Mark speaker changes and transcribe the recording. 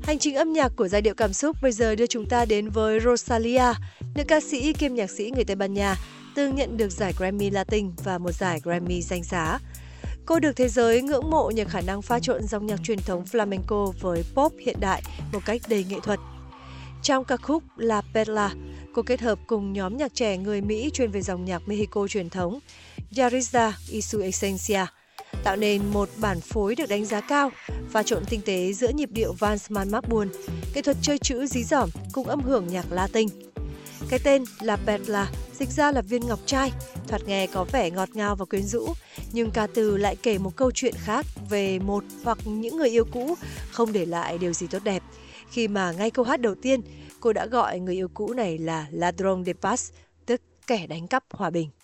Speaker 1: Hành trình âm nhạc của giai điệu cảm xúc bây giờ đưa chúng ta đến với Rosalía, nữ ca sĩ kiêm nhạc sĩ người Tây Ban Nha, từng nhận được giải Grammy Latin và một giải Grammy danh giá. Cô được thế giới ngưỡng mộ nhờ khả năng pha trộn dòng nhạc truyền thống flamenco với pop hiện đại một cách đầy nghệ thuật. Trong ca khúc La Perla, cô kết hợp cùng nhóm nhạc trẻ người Mỹ chuyên về dòng nhạc Mexico truyền thống Yaritza y su Esencia, tạo nên một bản phối được đánh giá cao, pha trộn tinh tế giữa nhịp điệu vals man mác buồn, nghệ thuật chơi chữ dí dỏm cùng âm hưởng nhạc Latin. Cái tên La Perla dịch ra là viên ngọc trai, thoạt nghe có vẻ ngọt ngào và quyến rũ, nhưng ca từ lại kể một câu chuyện khác về một hoặc những người yêu cũ không để lại điều gì tốt đẹp, khi mà ngay câu hát đầu tiên, cô đã gọi người yêu cũ này là Ladrón de Paz, tức kẻ đánh cắp hòa bình.